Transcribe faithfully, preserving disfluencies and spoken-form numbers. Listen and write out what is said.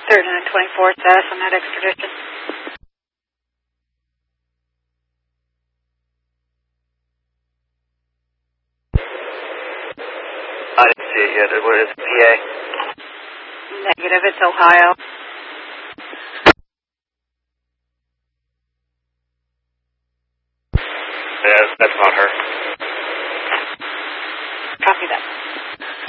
third and twenty-fourth status on that extradition. I didn't see it yet. What is it, P A? Negative, it's Ohio. Yeah, that's not her.